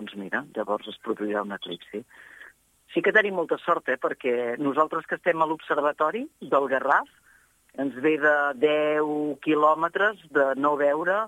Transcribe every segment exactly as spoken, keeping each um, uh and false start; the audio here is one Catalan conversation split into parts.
doncs mira, llavors es produirà un eclipsi. Sí que tenim molta sort, eh, perquè nosaltres que estem a l'observatori del Garraf, ens ve de deu quilòmetres de no veure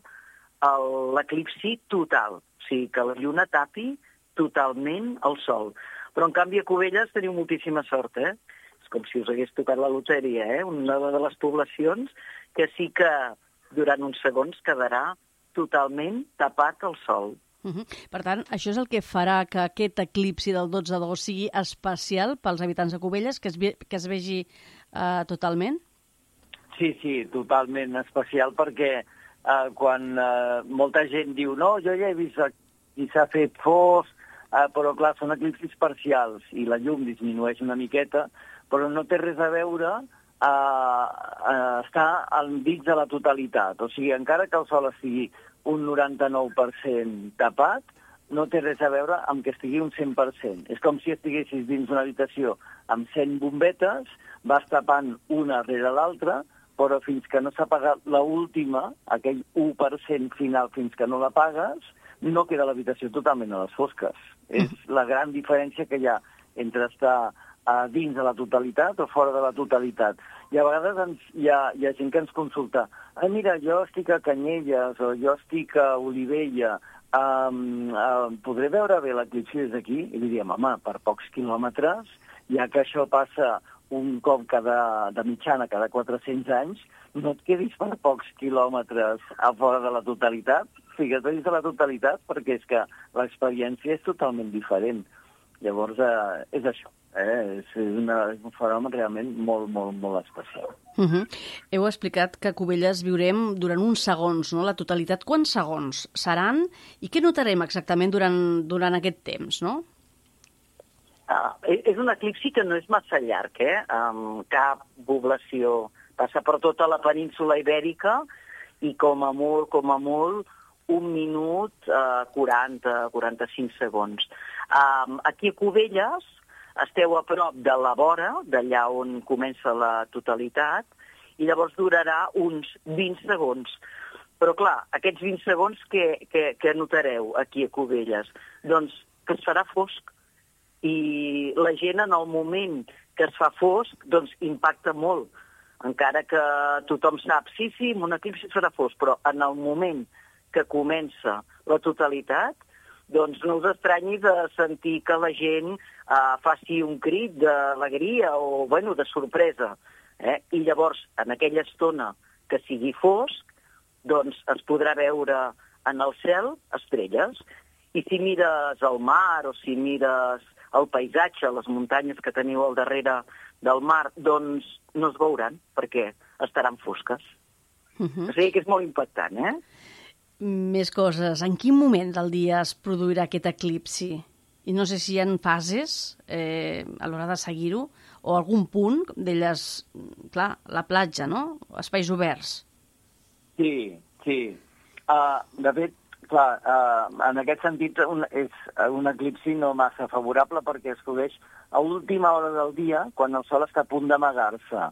l'eclipsi total. O sigui, que la lluna tapi totalment el sol. Però, en canvi, a Cubelles teniu moltíssima sort, eh? És com si us hagués tocat la loteria, eh? Una de les poblacions que sí que durant uns segons quedarà totalment tapat el sol. Uh-huh. Per tant, això és el que farà que aquest eclipsi del dotze d'agost sigui especial pels habitants de Cubelles, que es, ve, que es vegi uh, totalment? Sí, sí, totalment especial, perquè uh, quan uh, molta gent diu no, jo ja he vist i s'ha fet fosc, uh, però clar, són eclipsis parcials i la llum disminueix una miqueta, però no té res a veure uh, uh, estar dins de la totalitat. O sigui, encara que el sol estigui un noranta-nou per cent tapat, no té res a veure amb que estigui un cent per cent. És com si estiguessis dins d'una habitació amb cent bombetes, vas tapant una rere l'altra, però fins que no s'ha apagat l'última, aquell u per cent final fins que no l'apagues, no queda l'habitació totalment a les fosques. És la gran diferència que hi ha entre estar a dins de la totalitat o fora de la totalitat. I a vegades ens, hi, ha, hi ha gent que ens consulta ah, mira, jo estic a Canyelles o jo estic a Olivella, um, uh, podré veure bé l'eclipsi des d'aquí? I li diem, home, per pocs quilòmetres, ja que això passa un cop cada, de mitjana cada quatre-cents anys, no et quedis per pocs quilòmetres a fora de la totalitat, fica't dins de la totalitat, perquè és que l'experiència és totalment diferent. Llavors, eh, és això. Eh? És, una, és un fenomen realment molt, molt, molt especial. Uh-huh. Heu explicat que a Cubelles viurem durant uns segons, no? La totalitat, quants segons seran? I què notarem exactament durant, durant aquest temps, no? Ah, és un eclipsi que no és massa llarg, eh? Um, cap població passa per tota la península ibèrica i com a molt, com a molt, un minut, uh, quaranta, quaranta-cinc segons. Um, aquí a Cubelles esteu a prop de la vora, d'allà on comença la totalitat, i llavors durarà uns vint segons. Però, clar, aquests vint segons que, que, que notareu aquí a Cubelles? Doncs que es farà fosc. I la gent, en el moment que es fa fosc, doncs impacta molt. Encara que tothom sap, sí, sí, en un eclipsi es farà fosc, però en el moment que comença la totalitat, doncs no us estranyi de sentir que la gent eh, faci un crit d'alegria o, bueno, de sorpresa. Eh? I llavors, en aquella estona que sigui fosc, doncs es podrà veure en el cel estrelles. I si mires el mar o si mires el paisatge, les muntanyes que teniu al darrere del mar, doncs no es veuran, perquè estaran fosques. Uh-huh. O sigui que és molt impactant, eh? Més coses. En quin moment del dia es produirà aquest eclipsi? I no sé si hi ha fases eh, a l'hora de seguir-ho, o algun punt d'elles, clar, la platja, no? Espais oberts. Sí, sí. Uh, de fet, clar, uh, en aquest sentit un, és un eclipsi no massa favorable perquè es produeix a última hora del dia, quan el sol està a punt d'amagar-se.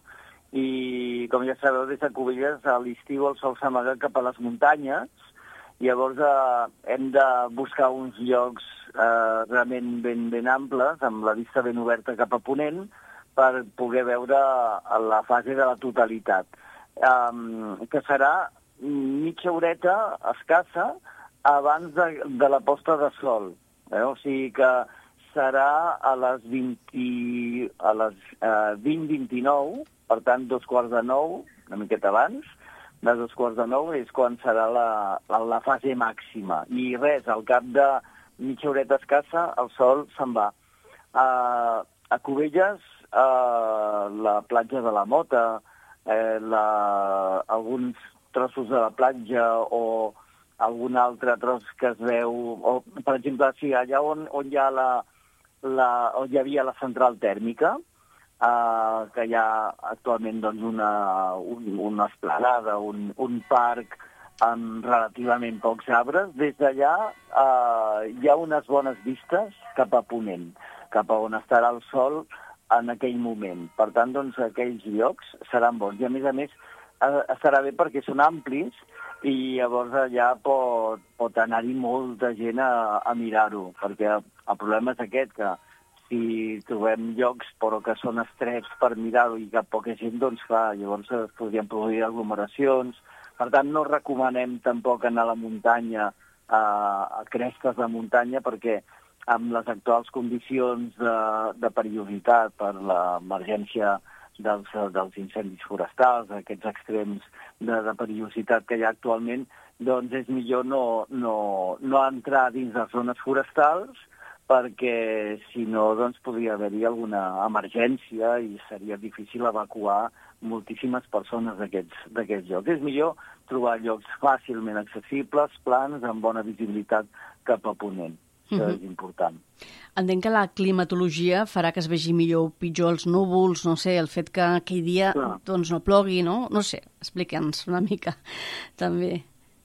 I, com ja sabeu, des de Cubelles, a l'estiu el sol s'amaga cap a les muntanyes. Llavors eh, hem de buscar uns llocs eh, realment ben, ben amples, amb la vista ben oberta cap a ponent, per poder veure la fase de la totalitat. Um, que serà mitja horeta escassa abans de, de la posta de sol. Eh? O sigui que serà a les vint, a les eh, vint vint-i-nou, per tant, dos quarts de nou, una miqueta abans, de dos quarts de nou és quan serà la, la, la fase màxima. I res, al cap de mitja horeta escassa, el sol se'n va. Uh, a Cubelles, uh, la platja de la Mota, eh, la, alguns trossos de la platja o algun altre tros que es veu, o, per exemple, sí, allà on, on, hi ha la, la, on hi havia la central tèrmica, Uh, que hi ha actualment doncs, una, un, una esplanada, un, un parc amb relativament pocs arbres. Des d'allà uh, hi ha unes bones vistes cap a ponent, cap a on estarà el sol en aquell moment. Per tant, doncs, aquells llocs seran bons. I, a més a més, uh, estarà bé perquè són amplis i llavors allà pot, pot anar-hi molta gent a, a mirar-ho, perquè el problema és aquest, que si trobem llocs però que són estrets per mirar-ho i que poca gent, doncs clar, llavors es podrien produir aglomeracions. Per tant, no recomanem tampoc anar a la muntanya, a, a crestes de muntanya, perquè amb les actuals condicions de, de perillositat per l'emergència dels, dels incendis forestals, aquests extrems de, de perillositat que hi ha actualment, doncs és millor no, no, no entrar dins les zones forestals, perquè si no doncs, podria haver-hi alguna emergència i seria difícil evacuar moltíssimes persones d'aquests llocs. És millor trobar llocs fàcilment accessibles, plans, amb bona visibilitat cap a ponent. Això uh-huh. és important. Entenc que la climatologia farà que es vegi millor o pitjor els núvols, no sé, el fet que aquell dia doncs, no plogui, no? No sé, explique'ns una mica, també.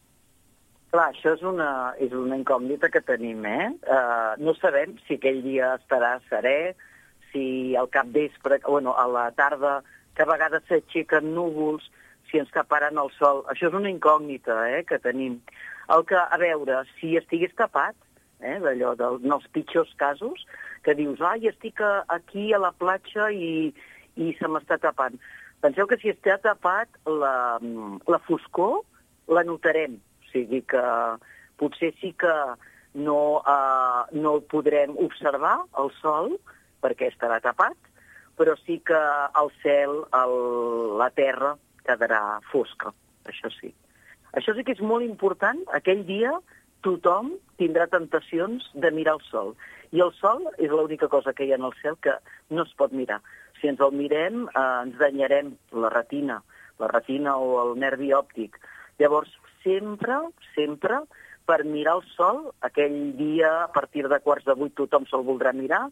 Clar, això és una, és una incògnita que tenim, eh? Uh, no sabem si aquell dia estarà serè, si al capvespre, bueno, a la tarda, que a vegades s'aixequen núvols, si ens taparan el sol. Això és una incògnita, eh, que tenim. El que, a veure, si estigués tapat, eh, d'allò, dels pitjors casos, que dius, ai, estic aquí a la platja i, i se m'està tapant. Penseu que si està tapat, la, la foscor la notarem. O sigui que potser sí que no, uh, no el podrem observar, el sol, perquè estarà tapat, però sí que el cel, el, la terra, quedarà fosca, això sí. Això sí que és molt important. Aquell dia tothom tindrà tentacions de mirar el sol. I el sol és l'única cosa que hi ha en el cel que no es pot mirar. Si ens el mirem, eh, ens danyarem la retina, la retina o el nervi òptic. Llavors, sempre, sempre, per mirar el sol, aquell dia, a partir de quarts de vuit, tothom se'l voldrà mirar,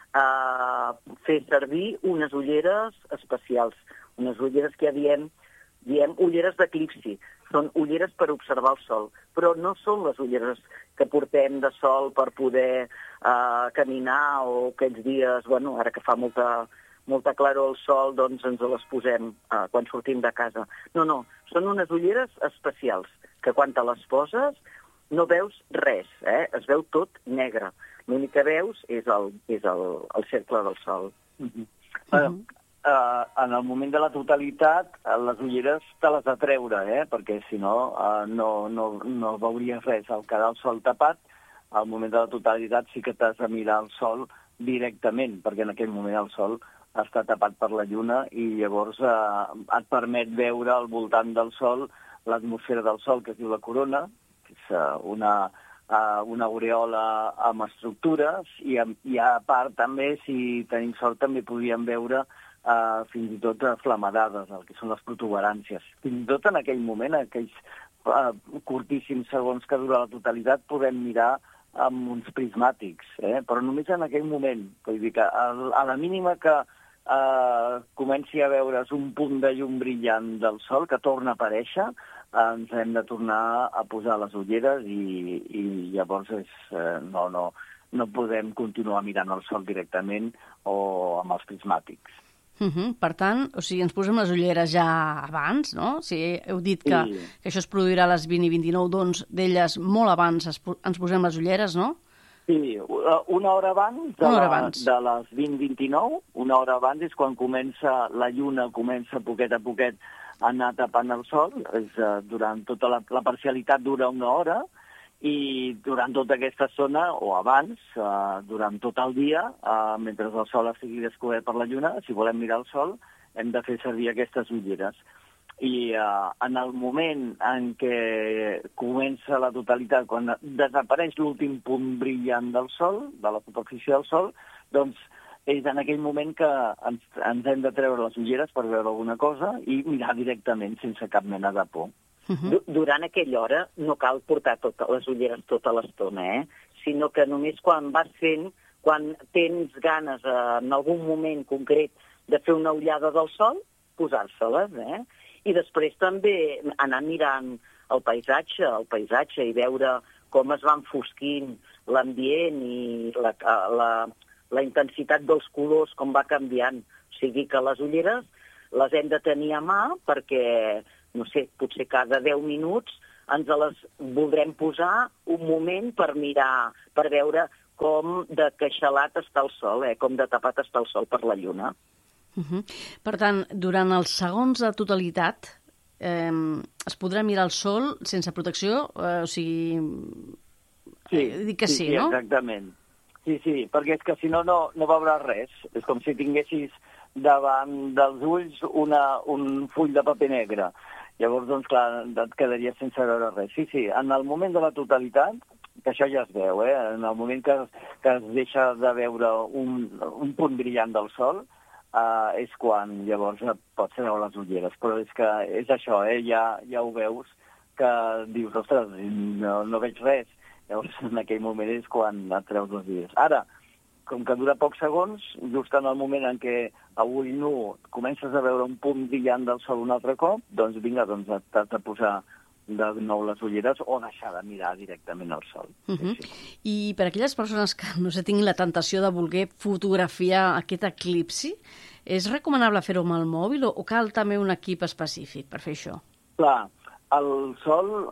eh, fer servir unes ulleres especials, unes ulleres que ja diem, diem ulleres d'eclipsi. Són ulleres per observar el sol, però no són les ulleres que portem de sol per poder eh, caminar o aquests dies, bueno, ara que fa molta, molta claror al sol, doncs ens les posem eh, quan sortim de casa. No, no, són unes ulleres especials, que quan te les poses no veus res, eh? Es veu tot negre. L'únic que veus és el, és el, el cercle del sol. Mm-hmm. Uh, uh, en el moment de la totalitat, les ulleres te les de treure, eh? Perquè si no, uh, no, no, no veuries res. Al quedar el sol tapat, al moment de la totalitat sí que t'has de mirar el sol directament, perquè en aquell moment el sol està tapat per la lluna i llavors uh, et permet veure al voltant del sol l'atmosfera del sol, que es diu la corona, que és uh, una... Uh, una aureola amb estructures i, i a part també, si tenim sort, també podríem veure uh, fins i tot uh, flamadades, el que són les protuberàncies. Fins i tot en aquell moment, aquells uh, curtíssims segons que dura la totalitat, podem mirar amb uns prismàtics, eh? Però només en aquell moment. Vull dir que a, a la mínima que uh, comenci a veure's un punt de llum brillant del sol que torna a aparèixer, ens hem de tornar a posar les ulleres i, i llavors és, eh, no, no, no podem continuar mirant el sol directament o amb els prismàtics. Uh-huh. Per tant, o sigui, ens posem les ulleres ja abans, no? O sigui, heu dit que, sí. que això es produirà a les vint i vint-i-nou, doncs d'elles molt abans es, ens posem les ulleres, no? Sí, una hora abans de, una hora la, abans. de les vint vint-i-nou, una hora abans és quan comença la lluna, comença poquet a poquet a anar tapant el sol. És, uh, durant tota la, la parcialitat dura una hora i durant tota aquesta estona, o abans, uh, durant tot el dia, uh, mentre el sol estigui descobert per la lluna, si volem mirar el sol, hem de fer servir aquestes ulleres. I uh, en el moment en què comença la totalitat, quan desapareix l'últim punt brillant del sol, de la superfície del sol, doncs és en aquell moment que ens, ens hem de treure les ulleres per veure alguna cosa i mirar directament sense cap mena de por. Uh-huh. Durant aquella hora no cal portar totes les ulleres tota l'estona, eh? Sinó que només quan vas fent, quan tens ganes eh, en algun moment concret de fer una ullada del sol, posar-se-les, eh? I després també anar mirant el paisatge, el paisatge i veure com es va enfosquint l'ambient i la, la, la intensitat dels colors, com va canviant. O sigui que les ulleres les hem de tenir a mà perquè, no sé, potser cada deu minuts ens les voldrem posar un moment per mirar, per veure com de queixalat està el sol, eh? Com de tapat està el sol per la lluna. Uh-huh. Per tant, durant els segons de totalitat eh, es podrà mirar el sol sense protecció? Eh, o sigui... Sí, eh, dic que sí, sí, sí, no? exactament. Sí, sí, perquè és que si no, no, no veuràs res. És com si tinguessis davant dels ulls una, un full de paper negre. Llavors, doncs, clar, et quedaries sense veure res. Sí, sí, en el moment de la totalitat, que això ja es veu, eh? En el moment que, que es deixa de veure un, un punt brillant del sol, eh, és quan llavors pots treure les ulleres. Però és que és això, eh? Ja, ja ho veus, que dius, ostres, no, no veig res. Llavors, en aquell moment és quan et treus les ulleres. Ara, com que dura pocs segons, just en el moment en què a ull nu comences a veure un punt brillant del sol un altre cop, doncs vinga, doncs t'has de posar de nou les ulleres o deixar de mirar directament al sol. Uh -huh. Sí, sí. I per aquelles persones que no sé, tinguin la tentació de voler fotografiar aquest eclipsi, és recomanable fer-ho amb el mòbil o, o cal també un equip específic per fer això? Clar, el sol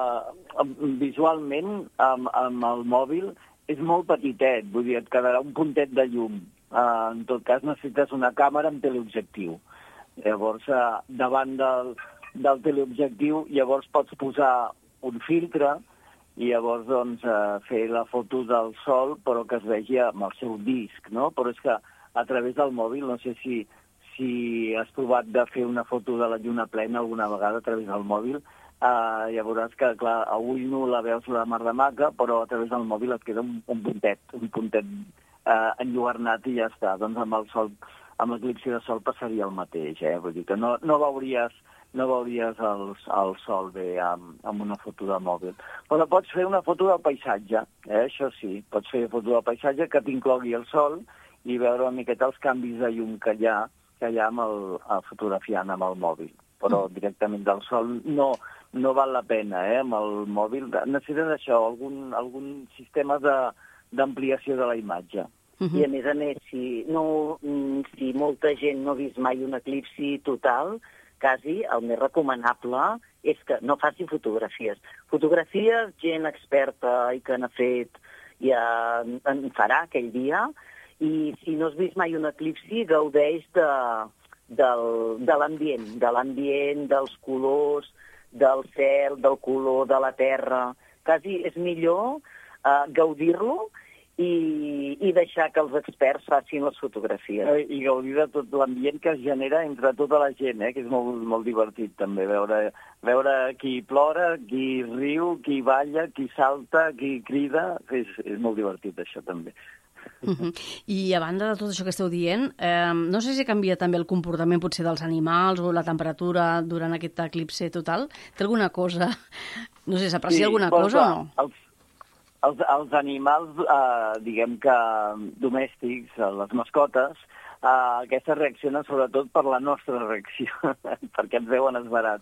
eh, visualment amb, amb el mòbil és molt petitet, vull dir, et quedarà un puntet de llum. Eh, en tot cas necessites una càmera amb teleobjectiu. Llavors, eh, davant del, del teleobjectiu, llavors pots posar un filtre i llavors doncs, eh, fer la foto del sol però que es vegi amb el seu disc, no? Però és que a través del mòbil, no sé si si has provat de fer una foto de la lluna plena alguna vegada a través del mòbil, eh, ja veuràs que, clar, a ull nu la veus la mar de maca, però a través del mòbil et queda un, un puntet, un puntet eh, enlluernat i ja està. Doncs amb el sol, amb l'eclipsi de sol passaria el mateix, eh? Vull dir que no, no veuries, no veuries el, el sol bé amb, amb una foto de mòbil. Però pots fer una foto del paisatge, eh? Això sí, pots fer foto del paisatge que t'inclogui el sol i veure una miqueta els canvis de llum que hi ha que hi ha amb el, el fotografiant amb el mòbil. Però directament del sol no, no val la pena, eh? Amb el mòbil necessites això, algun, algun sistema d'ampliació de, de la imatge. Uh-huh. I a més a més, si, no, si molta gent no ha vist mai un eclipsi total, quasi el més recomanable és que no faci fotografies. Fotografies, gent experta i que n'ha fet, ja en farà aquell dia, i si no has vist mai un eclipsi, gaudeix de, del, de l'ambient, de l'ambient, dels colors, del cel, del color de la terra. Quasi és millor uh, gaudir-lo i, i deixar que els experts facin les fotografies. I gaudir de tot l'ambient que es genera entre tota la gent, eh? Que és molt, molt divertit també, veure, veure qui plora, qui riu, qui balla, qui salta, qui crida. És, és molt divertit això també. Uh-huh. I a banda de tot això que esteu dient, eh, no sé si canvia també el comportament potser dels animals o la temperatura durant aquest eclipsi total. Té alguna cosa? No sé, s'aprecia sí, alguna cosa clar, o no? Els, els, els animals, eh, diguem que domèstics, les mascotes, eh, aquestes reaccionen sobretot per la nostra reacció, perquè ens veuen esverats.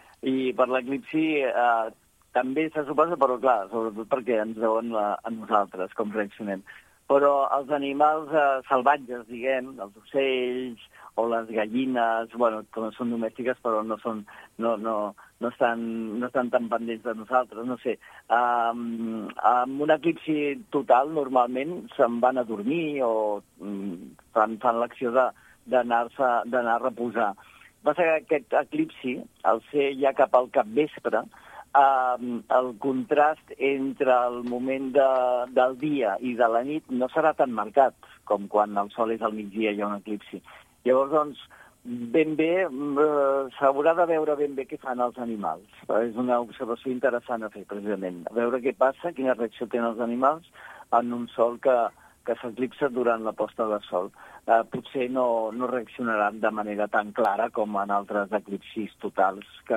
I per l'eclipsi eh, també se suposa, però clar, sobretot perquè ens veuen a, a nosaltres, com reaccionem. Però els animals eh, salvatges, diguem, els ocells o les gallines, bueno, com són domèstiques, però no són, no, no, no estan, no estan tan pendents de nosaltres, no sé. Um, amb un eclipsi total, normalment, se'n van a dormir o um, fan, fan l'acció d'anar-se d'anar a reposar. Va ser que aquest eclipsi, al ser ja cap al capvespre, Uh, el contrast entre el moment de, del dia i de la nit no serà tan marcat com quan el sol és al migdia i hi ha un eclipsi. Llavors, doncs, ben bé, uh, s'haurà de veure ben bé què fan els animals. És una observació interessant a fer, precisament. A veure què passa, quina reacció tenen els animals en un sol que, que s'eclipsa durant la posta de sol. Uh, potser no, no reaccionaran de manera tan clara com en altres eclipsis totals que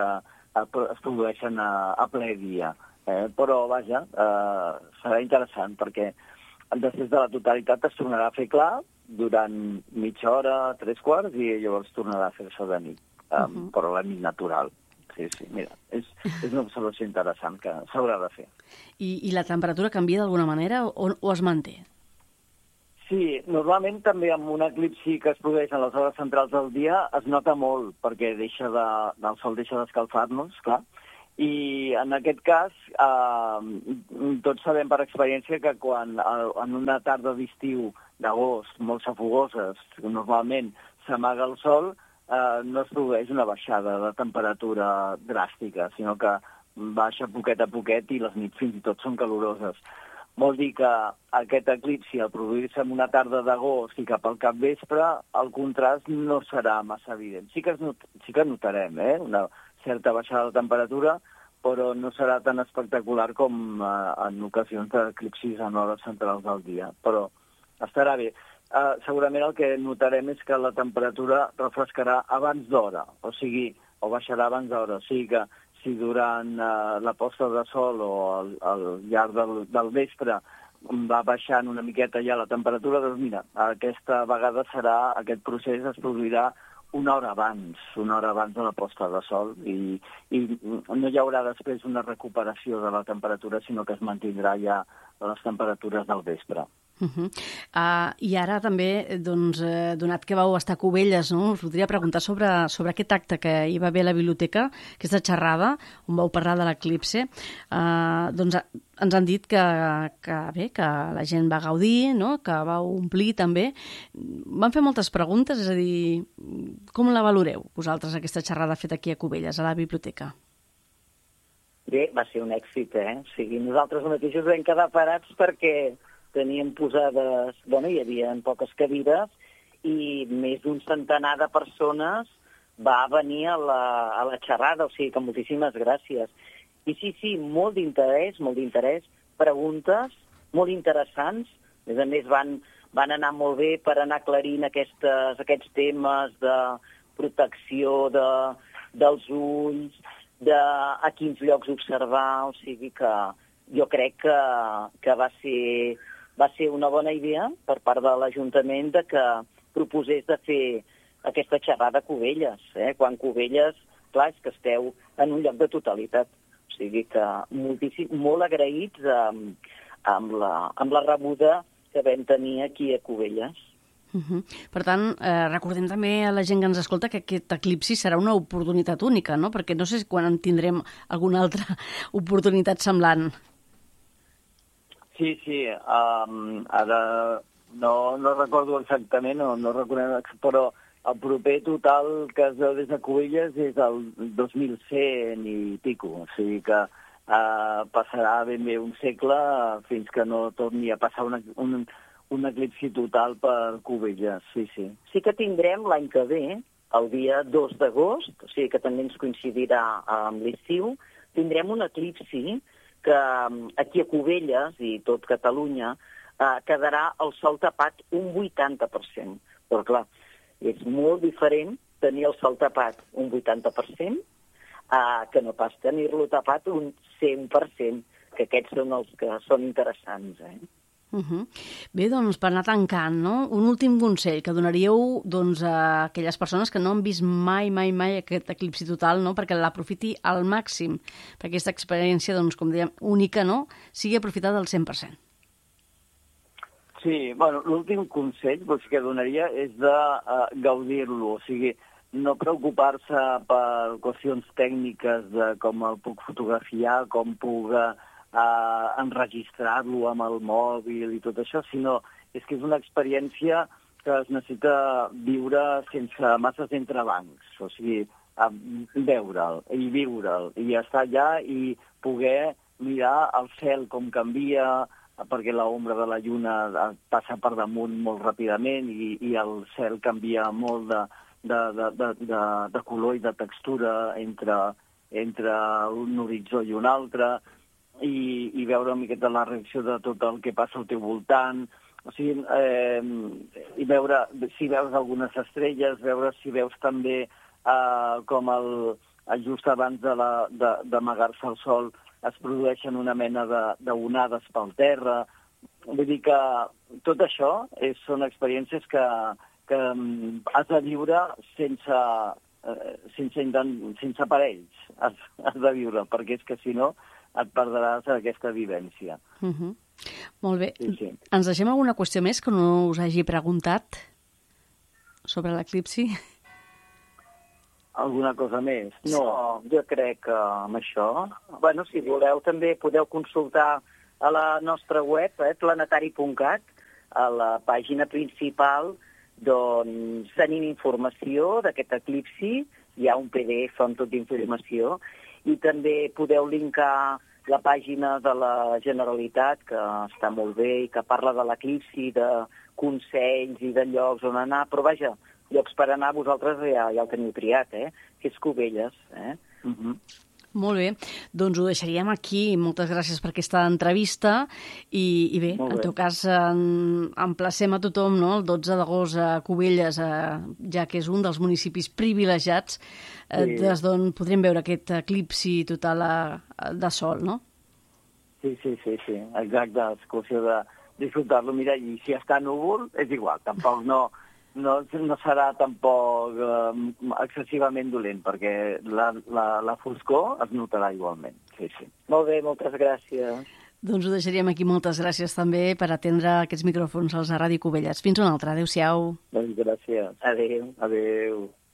es produeixen a, a ple dia. Eh? Però, vaja, eh, serà interessant perquè després de la totalitat es tornarà a fer clar durant mitja hora, tres quarts, i llavors tornarà a fer-se de nit, eh, uh -huh. però la nit natural. Sí, sí, mira, és, és una observació interessant que s'haurà de fer. I, I la temperatura canvia d'alguna manera o, o es manté? Sí, normalment també amb un eclipsi que es produeix en les hores centrals del dia es nota molt, perquè deixa de, el sol deixa d'escalfar-nos, clar, I en aquest cas, eh, tots sabem per experiència que quan en una tarda d'estiu d'agost, molt xafogoses, normalment s'amaga el sol, eh, no es produeix una baixada de temperatura dràstica, sinó que baixa poquet a poquet i les nits fins i tot són caloroses. Vol dir que aquest eclipsi, al produir-se en una tarda d'agost i cap al capvespre, el contrast no serà massa evident. Sí que, es not sí que notarem eh, una certa baixada de temperatura, però no serà tan espectacular com eh, en ocasions d'eclipsis en hores centrals del dia. Però estarà bé. Eh, segurament el que notarem és que la temperatura refrescarà abans d'hora, o sigui, o baixarà abans d'hora. O sigui que si durant eh, la posta de sol o al, al llarg del, del vespre va baixant una miqueta ja la temperatura, doncs mira, aquesta vegada serà, aquest procés es produirà una hora abans, una hora abans de la posta de sol, i, i no hi haurà després una recuperació de la temperatura, sinó que es mantindrà ja a les temperatures del vespre. Uh -huh. uh, I ara també, doncs, eh, donat que vau estar a Cubelles, no? Us voldria preguntar sobre, sobre aquest acte que hi va haver a la biblioteca, aquesta xerrada, on vau parlar de l'eclipse. Uh, doncs ens han dit que, que, bé, que la gent va gaudir, no? Que vau omplir també. Van fer moltes preguntes, és a dir, com la valoreu vosaltres, aquesta xerrada feta aquí a Cubelles, a la biblioteca? Bé, va ser un èxit, eh? O sigui, nosaltres mateixos vam quedar parats perquè teníem posades, bueno, hi havia poques cadires i més d'un centenar de persones va venir a la, a la xerrada, o sigui que moltíssimes gràcies. I sí, sí, molt d'interès, molt d'interès, preguntes molt interessants, a més a més van, van anar molt bé per anar aclarint aquestes, aquests temes de protecció de, dels ulls, de a quins llocs observar, o sigui que jo crec que, que va ser... va ser una bona idea per part de l'Ajuntament de que proposés de fer aquesta xerrada a Cubelles, eh? Quan Cubelles, clar, és que esteu en un lloc de totalitat. O sigui que moltíssim, molt agraïts amb, amb, la, amb la rebuda que vam tenir aquí a Cubelles. Uh -huh. Per tant, eh, recordem també a la gent que ens escolta que aquest eclipsi serà una oportunitat única, no? Perquè no sé quan en tindrem alguna altra oportunitat semblant. Sí, sí, um, ara no, no recordo exactament, no, no reconec, però el proper total que es veu des de Cubelles és el dos mil cent i pico, o sigui que uh, passarà ben bé un segle fins que no torni a passar una, un, un eclipsi total per Cubelles, sí, sí. Sí que tindrem l'any que ve, el dia dos d'agost, o sigui que també ens coincidirà amb l'estiu, tindrem un eclipsi que aquí a Cubelles i tot Catalunya eh, quedarà el sol tapat un vuitanta per cent. Però clar, és molt diferent tenir el sol tapat un vuitanta per cent eh, que no pas tenir-lo tapat un cent per cent, que aquests són els que són interessants, eh? Uh -huh. Bé, doncs, per anar tancant, no? Un últim consell que donaríeu doncs, a aquelles persones que no han vist mai, mai, mai aquest eclipsi total, no? Perquè l'aprofiti al màxim, perquè aquesta experiència, doncs, com dèiem, única, no? Sigui aprofitada al cent per cent. Sí, bueno, l'últim consell doncs, que donaria és de uh, gaudir-lo, o sigui, no preocupar-se per qüestions tècniques de com el puc fotografiar, com puc Uh, enregistrar-lo amb el mòbil i tot això, sinó és que és una experiència que es necessita viure sense masses entrebancs, o sigui, uh, veure'l i viure'l, i estar allà i poder mirar el cel com canvia, perquè l'ombra de la lluna passa per damunt molt ràpidament i, i el cel canvia molt de, de, de, de, de, de color i de textura entre, entre un horitzó i un altre, I, i veure una miqueta la reacció de tot el que passa al teu voltant, o sigui, eh, i veure si veus algunes estrelles, veure si veus també eh, com el, just abans d'amagar-se el sol es produeixen una mena d'onades pel terra. Vull dir que tot això és, són experiències que, que has de viure sense, eh, sense, sense aparells, has, has de viure, perquè és que si no et perdràs aquesta vivència. Uh -huh. Molt bé. Sí, sí. Ens deixem alguna qüestió més que no us hagi preguntat sobre l'eclipsi? alguna cosa més? No, jo crec que amb això... Bueno, si voleu també podeu consultar a la nostra web, eh, planetari punt cat, a la pàgina principal, doncs tenim informació d'aquest eclipsi, hi ha un P D F amb tota informació, i també podeu linkar la pàgina de la Generalitat, que està molt bé i que parla de l'eclipsi, de consells i de llocs on anar, però vaja, llocs per anar vosaltres ja, ja el teniu triat, eh? Que és Cubelles, eh? Uh-huh. Molt bé, doncs ho deixaríem aquí. Moltes gràcies per aquesta entrevista i, i bé, bé, en teu cas en, emplacem a tothom, no?, el dotze d'agost a Cubelles, a, ja que és un dels municipis privilegiats, eh, sí. des d'on podrem veure aquest eclipsi total a, a, de sol, no? Sí, sí, sí, sí, exacte, és qüestió de disfrutar-lo. Mira, i si està núvol, és igual, tampoc no... No, no serà tampoc eh, excessivament dolent, perquè la, la, la foscor es notarà igualment. Sí, sí. Molt bé, moltes gràcies. Doncs ho deixaríem aquí. Moltes gràcies també per atendre aquests micròfons als a Ràdio Cubelles. Fins una altra. Adéu-siau. Doncs gràcies. Adéu. Adéu.